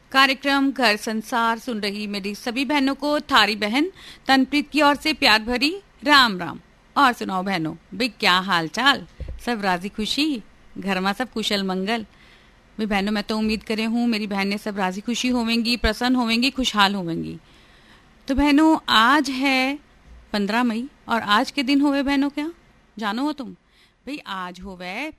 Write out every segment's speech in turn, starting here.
कार्यक्रम घर संसार सुन रही मेरी सभी बहनों को थारी बहन तनप्रीत की ओर से प्यार भरी राम राम। और सुनाओ बहनों, भाई क्या हाल चाल, सब राजी खुशी, घर में सब कुशल मंगल। भाई बहनों, मैं तो उम्मीद करे हूँ मेरी बहनें सब राजी खुशी होवेंगी, प्रसन्न होवेंगी, खुशहाल होवेंगी। तो बहनों, आज है 15 मई और आज के दिन होवे बहनों, क्या जानो हो तुम? भाई आज होवे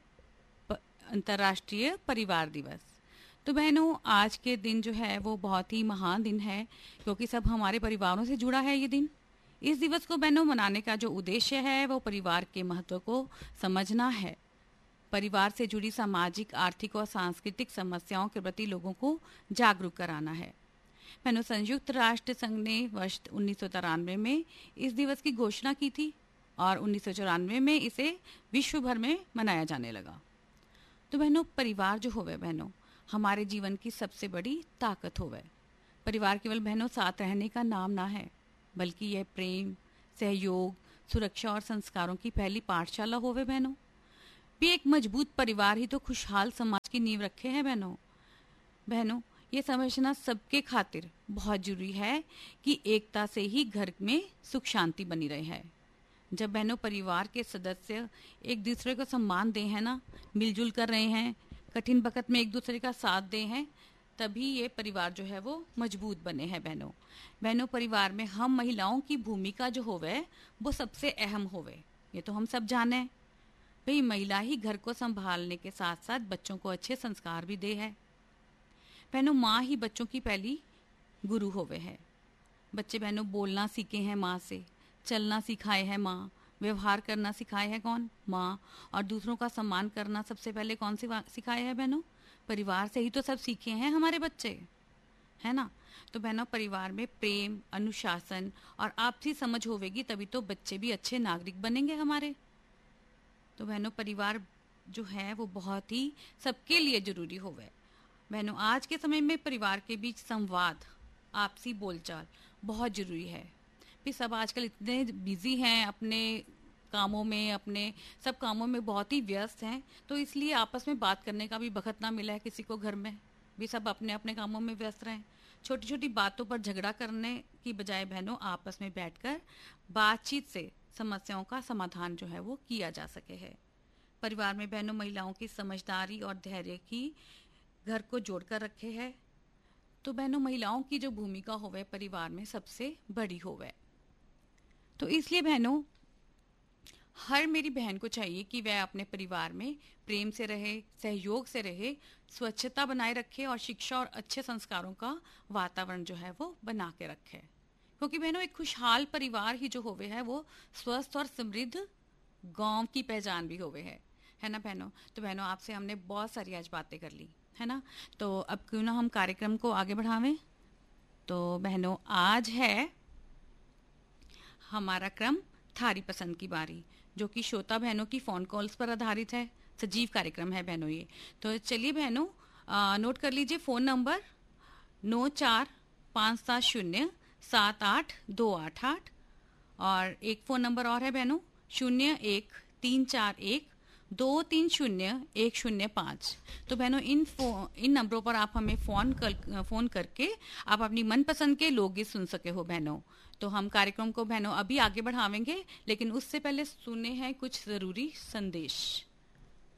अंतर्राष्ट्रीय परिवार दिवस। तो बहनों, आज के दिन जो है वो बहुत ही महान दिन है, क्योंकि सब हमारे परिवारों से जुड़ा है ये दिन। इस दिवस को बहनों मनाने का जो उद्देश्य है वो परिवार के महत्व को समझना है। परिवार से जुड़ी सामाजिक, आर्थिक और सांस्कृतिक समस्याओं के प्रति लोगों को जागरूक कराना है। बहनों, संयुक्त राष्ट्र संघ ने वर्ष 1993 में इस दिवस की घोषणा की थी और 1994 में इसे विश्व भर में मनाया जाने लगा। तो बहनों, परिवार जो होवे बहनों हमारे जीवन की सबसे बड़ी ताकत होवे। परिवार केवल बहनों साथ रहने का नाम ना है, बल्कि यह प्रेम, सहयोग, सुरक्षा और संस्कारों की पहली पाठशाला होवे बहनों। भी एक मजबूत परिवार ही तो खुशहाल समाज की नींव रखे हैं बहनों। बहनों, ये समझना सबके खातिर बहुत जरूरी है कि एकता से ही घर में सुख शांति बनी रहे है। जब बहनों परिवार के सदस्य एक दूसरे को सम्मान दे हैं ना, मिलजुल कर रहे हैं, कठिन वक्त में एक दूसरे का साथ दे हैं, तभी ये परिवार जो है वो मजबूत बने हैं बहनों। परिवार में हम महिलाओं की भूमिका जो होवे वो सबसे अहम होवे, ये तो हम सब जाने। भाई महिला ही घर को संभालने के साथ साथ बच्चों को अच्छे संस्कार भी दे है। बहनों, माँ ही बच्चों की पहली गुरु होवे है। बच्चे बहनों बोलना सीखे हैं माँ से, चलना सिखाए है माँ, व्यवहार करना सिखाए है कौन? माँ। और दूसरों का सम्मान करना सबसे पहले कौन सिखाए है बहनों? परिवार से ही तो सब सीखे हैं हमारे बच्चे, है ना। तो बहनों, परिवार में प्रेम, अनुशासन और आपसी समझ होवेगी तभी तो बच्चे भी अच्छे नागरिक बनेंगे हमारे। तो बहनों, परिवार जो है वो बहुत ही सबके लिए जरूरी होवे। बहनों, आज के समय में परिवार के बीच संवाद, आपसी बोलचाल बहुत जरूरी है। भी सब आजकल इतने बिजी हैं अपने कामों में, अपने सब कामों में बहुत ही व्यस्त हैं, तो इसलिए आपस में बात करने का भी वक्त ना मिला है किसी को। घर में भी सब अपने अपने कामों में व्यस्त रहें। छोटी छोटी बातों पर झगड़ा करने की बजाय बहनों आपस में बैठकर बातचीत से समस्याओं का समाधान जो है वो किया जा सके है। परिवार में बहनों महिलाओं की समझदारी और धैर्य की घर को जोड़कर रखे है। तो बहनों, महिलाओं की जो भूमिका होवे परिवार में सबसे बड़ी होवे। तो इसलिए बहनों, हर मेरी बहन को चाहिए कि वह अपने परिवार में प्रेम से रहे, सहयोग से रहे, स्वच्छता बनाए रखे और शिक्षा और अच्छे संस्कारों का वातावरण जो है वो बना के रखे। क्योंकि बहनों, एक खुशहाल परिवार ही जो होवे है वो स्वस्थ और समृद्ध गांव की पहचान भी होवे है ना बहनों। तो बहनों, आपसे हमने बहुत सारी आज बातें कर ली, है ना। तो अब क्यों ना हम कार्यक्रम को आगे बढ़ावें। तो बहनों, आज है हमारा क्रम थारी पसंद की बारी, जो कि श्रोता बहनों की फोन कॉल्स पर आधारित है। सजीव कार्यक्रम है बहनों ये। तो चलिए बहनों, नोट कर लीजिए फोन नंबर 94-570-78288। और एक फोन नंबर और है बहनों 01-341-230-105। तो बहनों, इन नंबरों पर आप हमें फोन करके आप अपनी मनपसंद के लोकगीत सुन सके हो बहनों। तो हम कार्यक्रम को बहनों अभी आगे बढ़ावेंगे, लेकिन उससे पहले सुने हैं कुछ जरूरी संदेश।